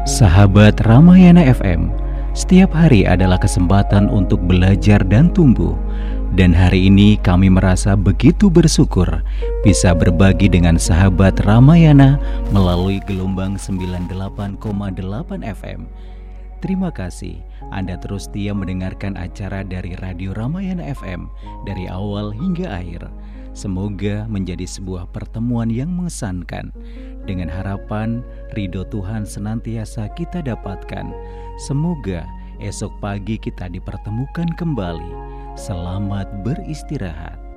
Sahabat Ramayana FM, setiap hari adalah kesempatan untuk belajar dan tumbuh. Dan hari ini kami merasa begitu bersyukur bisa berbagi dengan sahabat Ramayana melalui gelombang 98,8 FM. Terima kasih Anda terus setia mendengarkan acara dari Radio Ramayana FM dari awal hingga akhir. Semoga menjadi sebuah pertemuan yang mengesankan. Dengan harapan ridho Tuhan senantiasa kita dapatkan. Semoga esok pagi kita dipertemukan kembali. Selamat beristirahat.